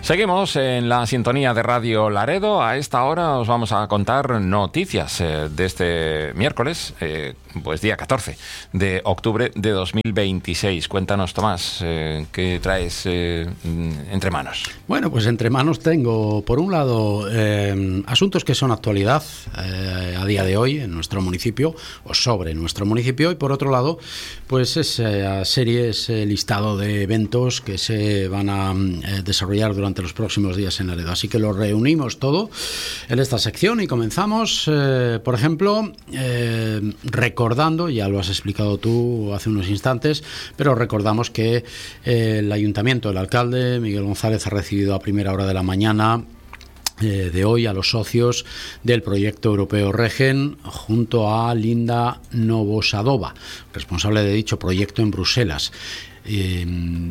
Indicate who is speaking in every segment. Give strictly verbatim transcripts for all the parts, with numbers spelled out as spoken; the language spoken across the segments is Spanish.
Speaker 1: Seguimos en la sintonía de Radio Laredo. A esta hora os vamos a contar noticias eh, de este miércoles, eh, pues día catorce de octubre de dos mil veintiséis. Cuéntanos, Tomás, eh, ¿qué traes eh, entre manos?
Speaker 2: Bueno, pues entre manos tengo, por un lado, eh, asuntos que son actualidad eh, a día de hoy en nuestro municipio, o sobre nuestro municipio, y por otro lado, pues esa serie, ese listado de eventos que se van a eh, desarrollar durante los próximos días en Laredo. Así que lo reunimos todo en esta sección y comenzamos, eh, por ejemplo, eh, recordando, ya lo has explicado tú hace unos instantes, pero recordamos que eh, el ayuntamiento, el alcalde Miguel González, ha recibido a primera hora de la mañana Eh, de hoy a los socios del proyecto europeo Regen, junto a Linda Novosadova, responsable de dicho proyecto en Bruselas. Eh,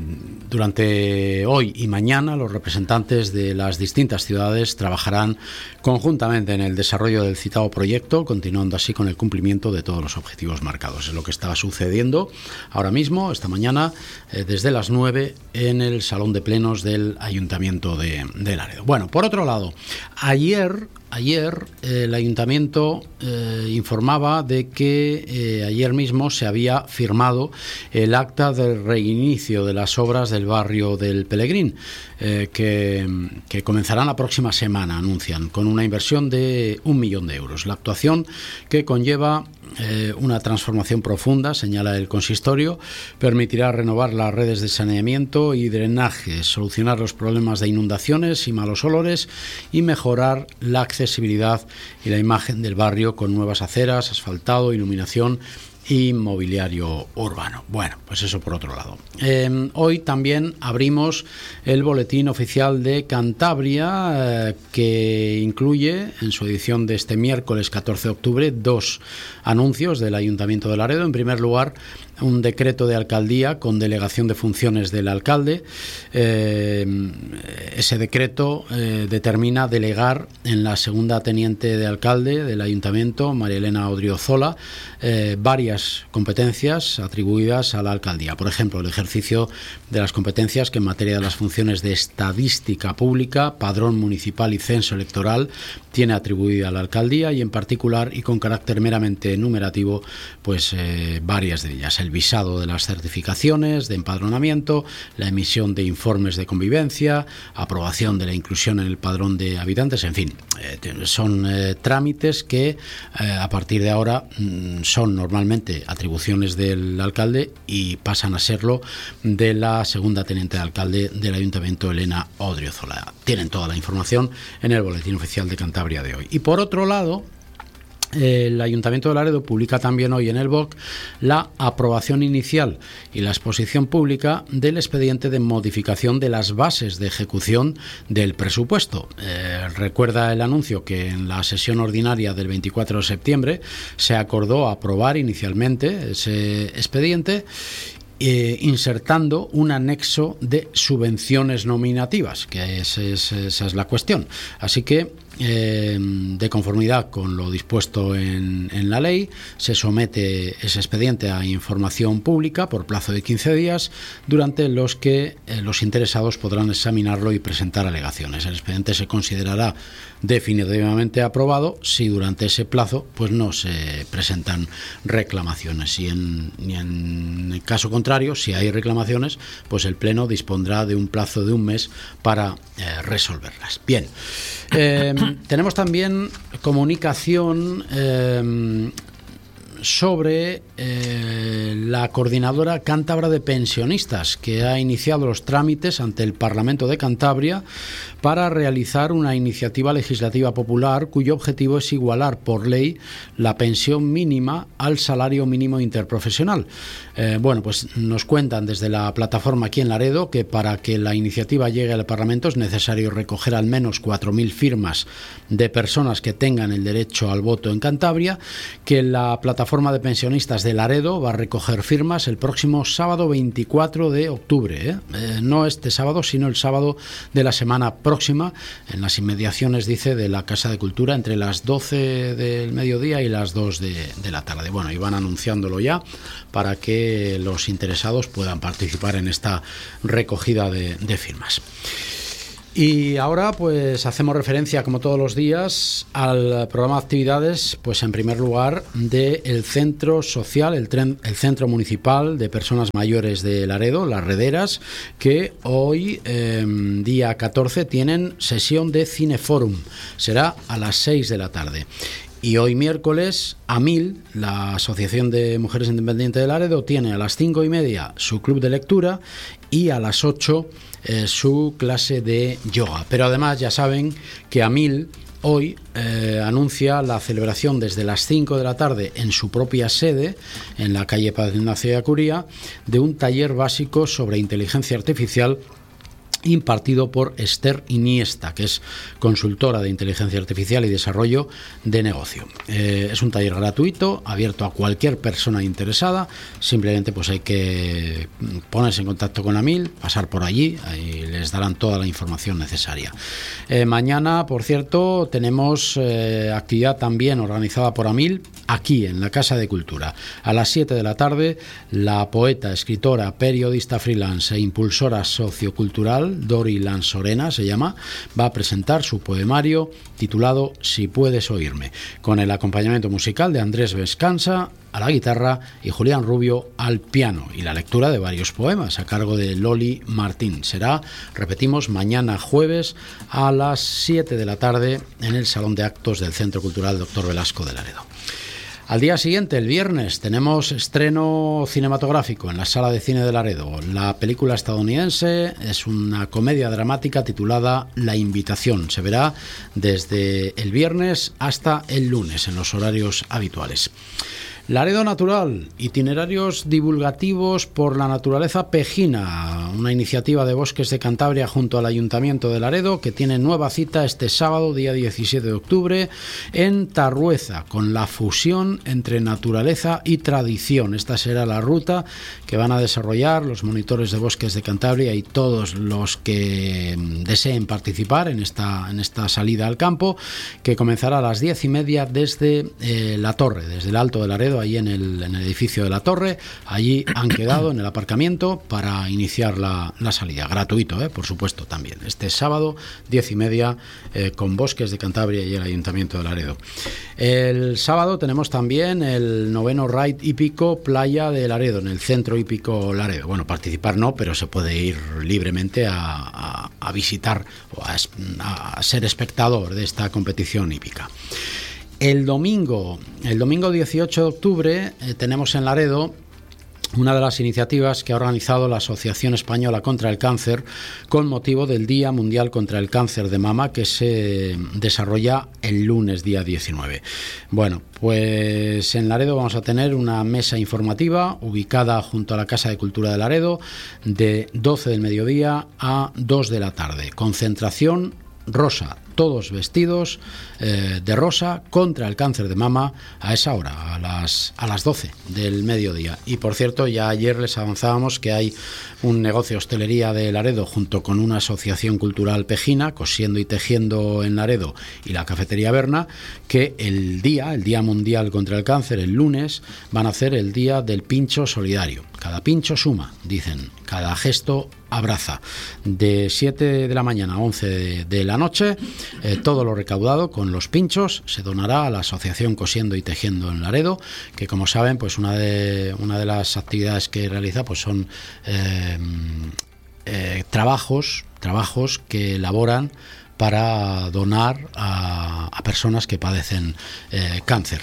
Speaker 2: durante hoy y mañana los representantes de las distintas ciudades trabajarán conjuntamente en el desarrollo del citado proyecto, continuando así con el cumplimiento de todos los objetivos marcados. Es lo que está sucediendo ahora mismo, esta mañana, eh, desde las nueve en el Salón de Plenos del Ayuntamiento de, de Laredo. Bueno, por otro lado, ayer... Ayer eh, el Ayuntamiento eh, informaba de que eh, ayer mismo se había firmado el acta del reinicio de las obras del barrio del Pelegrín, eh, que, que comenzarán la próxima semana, anuncian, con una inversión de un millón de euros. La actuación, que conlleva eh, una transformación profunda, señala el consistorio, permitirá renovar las redes de saneamiento y drenaje, solucionar los problemas de inundaciones y malos olores y mejorar la accesibilidad y la imagen del barrio con nuevas aceras, asfaltado, iluminación y mobiliario urbano. Bueno, pues eso por otro lado. Eh, hoy también abrimos el Boletín Oficial de Cantabria, eh, que incluye en su edición de este miércoles catorce de octubre dos anuncios del Ayuntamiento de Laredo. En primer lugar, un decreto de alcaldía con delegación de funciones del alcalde. Eh, ese decreto eh, determina delegar en la segunda teniente de alcalde del ayuntamiento, María Elena Odriozola, eh, varias competencias atribuidas a la alcaldía. Por ejemplo, el ejercicio de las competencias que en materia de las funciones de estadística pública, padrón municipal y censo electoral tiene atribuida a la alcaldía, y en particular y con carácter meramente numerativo, pues eh, varias de ellas. El visado de las certificaciones de empadronamiento, la emisión de informes de convivencia, aprobación de la inclusión en el padrón de habitantes, en fin, eh, son eh, trámites que eh, a partir de ahora mm, son normalmente atribuciones del alcalde y pasan a serlo de la segunda teniente de alcalde del ayuntamiento, Elena Odriozola. Tienen toda la información en el Boletín Oficial de Cantabria de hoy. Y por otro lado, el Ayuntamiento de Laredo publica también hoy en el B O C la aprobación inicial y la exposición pública del expediente de modificación de las bases de ejecución del presupuesto. Eh, recuerda el anuncio que en la sesión ordinaria del veinticuatro de septiembre se acordó aprobar inicialmente ese expediente, Eh, insertando un anexo de subvenciones nominativas, que es, es, esa es la cuestión. Así que, eh, de conformidad con lo dispuesto en, en la ley, se somete ese expediente a información pública por plazo de quince días, durante los que eh, los interesados podrán examinarlo y presentar alegaciones. El expediente se considerará definitivamente aprobado si durante ese plazo pues no se presentan reclamaciones, y en, y en el caso contrario, si hay reclamaciones, pues el Pleno dispondrá de un plazo de un mes para eh, resolverlas. Bien, eh, tenemos también comunicación eh, sobre eh, la Coordinadora Cántabra de Pensionistas, que ha iniciado los trámites ante el Parlamento de Cantabria para realizar una iniciativa legislativa popular cuyo objetivo es igualar por ley la pensión mínima al salario mínimo interprofesional. Eh, bueno, pues nos cuentan desde la plataforma aquí en Laredo que para que la iniciativa llegue al Parlamento es necesario recoger al menos cuatro mil firmas de personas que tengan el derecho al voto en Cantabria, que la plataforma de pensionistas de Laredo va a recoger firmas el próximo sábado veinticuatro de octubre, ¿eh? Eh, no este sábado, sino el sábado de la semana próxima, en las inmediaciones, dice, de la Casa de Cultura, entre las doce del mediodía y las dos de, de la tarde. Bueno, y van anunciándolo ya para que los interesados puedan participar en esta recogida de, de firmas. Y ahora pues hacemos referencia, como todos los días, al programa de actividades, pues en primer lugar del Centro Social, el, tren, el Centro Municipal de Personas Mayores de Laredo, Las Rederas, que hoy, eh, día catorce, tienen sesión de Cineforum. Será a las seis de la tarde. Y hoy miércoles, AMIL, la Asociación de Mujeres Independientes de Laredo, tiene a las cinco y media su club de lectura y a las ocho eh, su clase de yoga. Pero además ya saben que AMIL hoy eh, anuncia la celebración desde las cinco de la tarde en su propia sede, en la calle Padre Ignacio de Acuría, de un taller básico sobre inteligencia artificial impartido por Esther Iniesta, que es consultora de inteligencia artificial y desarrollo de negocio. Eh, es un taller gratuito, abierto a cualquier persona interesada. Simplemente pues hay que ponerse en contacto con AMIL, pasar por allí y les darán toda la información necesaria. Eh, mañana, por cierto, tenemos eh, actividad también organizada por AMIL aquí en la Casa de Cultura. A las siete de la tarde, la poeta, escritora, periodista freelance e impulsora sociocultural Dori Lanzorena se llama, va a presentar su poemario titulado Si puedes oírme, con el acompañamiento musical de Andrés Vescanza a la guitarra y Julián Rubio al piano, y la lectura de varios poemas a cargo de Loli Martín. Será, repetimos, mañana jueves a las siete de la tarde en el Salón de Actos del Centro Cultural Doctor Velasco de Laredo. Al día siguiente, el viernes, tenemos estreno cinematográfico en la Sala de Cine de Laredo. La película estadounidense es una comedia dramática titulada La Invitación. Se verá desde el viernes hasta el lunes en los horarios habituales. Laredo Natural, itinerarios divulgativos por la naturaleza pejina, una iniciativa de Bosques de Cantabria junto al Ayuntamiento de Laredo, que tiene nueva cita este sábado, día diecisiete de octubre, en Tarrueza, con la fusión entre naturaleza y tradición. Esta será la ruta que van a desarrollar los monitores de Bosques de Cantabria y todos los que deseen participar en esta, en esta salida al campo, que comenzará a las diez y media desde eh, la torre, desde el Alto de Laredo, ahí en el, en el edificio de la torre. Allí han quedado en el aparcamiento para iniciar la, la salida, gratuito, eh, por supuesto, también este sábado diez y media eh, con Bosques de Cantabria y el Ayuntamiento de Laredo. El sábado tenemos también el noveno Raid hípico Playa de Laredo, en el centro hípico Laredo. Bueno, participar no, pero se puede ir libremente a, a, a visitar o a, a ser espectador de esta competición hípica. El domingo, el domingo dieciocho de octubre, eh, tenemos en Laredo una de las iniciativas que ha organizado la Asociación Española contra el Cáncer con motivo del Día Mundial contra el Cáncer de Mama, que se desarrolla el lunes día diecinueve. Bueno, pues en Laredo vamos a tener una mesa informativa ubicada junto a la Casa de Cultura de Laredo de doce del mediodía a dos de la tarde. Concentración rosa, todos vestidos eh, de rosa contra el cáncer de mama a esa hora, a las, a las doce del mediodía. Y por cierto, ya ayer les avanzábamos que hay un negocio de hostelería de Laredo junto con una asociación cultural pejina, Cosiendo y Tejiendo en Laredo, y la Cafetería Berna, que el día, el Día Mundial contra el Cáncer, el lunes, van a hacer el Día del Pincho Solidario. Cada pincho suma, dicen, cada gesto abraza. De siete de la mañana a once de, de la noche, eh, todo lo recaudado con los pinchos se donará a la Asociación Cosiendo y Tejiendo en Laredo, que, como saben, pues una de, una de las actividades que realiza pues son eh, eh, trabajos, trabajos que elaboran para donar a, a personas que padecen eh, cáncer.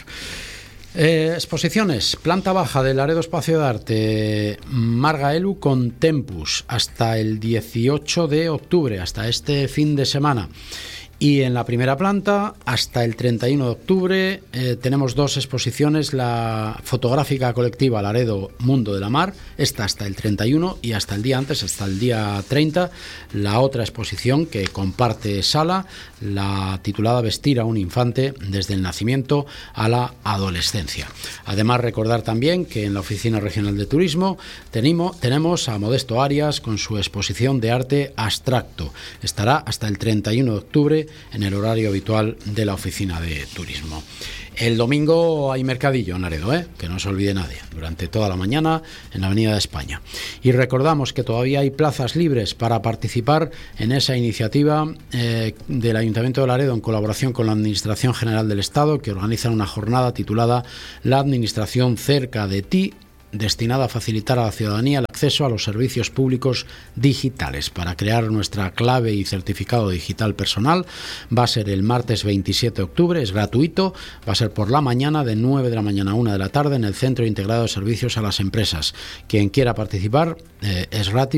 Speaker 2: Eh, exposiciones, planta baja del Laredo Espacio de Arte Margaelu con Tempus hasta el dieciocho de octubre, hasta este fin de semana. Y en la primera planta, hasta el treinta y uno de octubre, eh, tenemos dos exposiciones: la fotográfica colectiva Laredo Mundo de la Mar, esta hasta el treinta y uno, y hasta el día antes, hasta el día treinta, la otra exposición que comparte sala, la titulada Vestir a un infante desde el nacimiento a la adolescencia. Además, recordar también que en la Oficina Regional de Turismo tenemos, tenemos a Modesto Arias con su exposición de arte abstracto. Estará hasta el treinta y uno de octubre en el horario habitual de la Oficina de Turismo. El domingo hay mercadillo en Laredo, ¿eh? Que no se olvide nadie, durante toda la mañana en la Avenida de España. Y recordamos que todavía hay plazas libres para participar en esa iniciativa eh, del Ayuntamiento de Laredo en colaboración con la Administración General del Estado, que organizan una jornada titulada La Administración cerca de ti, destinada a facilitar a la ciudadanía el acceso a los servicios públicos digitales. Para crear nuestra clave y certificado digital personal va a ser el martes veintisiete de octubre, es gratuito, va a ser por la mañana de nueve de la mañana a una de la tarde en el Centro Integrado de Servicios a las Empresas. Quien quiera participar eh, es gratis.